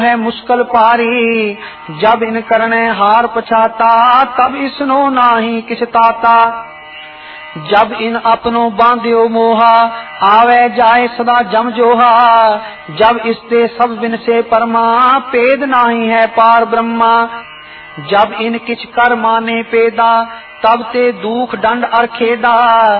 है मुश्किल पारी, जब इन करने हार पछाता, तब इसनो नाही किछ ताता। जब इन अपनों बांध्यो मोहा, आवे जाए सदा जम जोहा। जब इसते सब बिन से परमा, पेद नाही है पार ब्रह्मा। जब इन किछ कर माने पेदा, तब ते दुख दंड अर खेदा।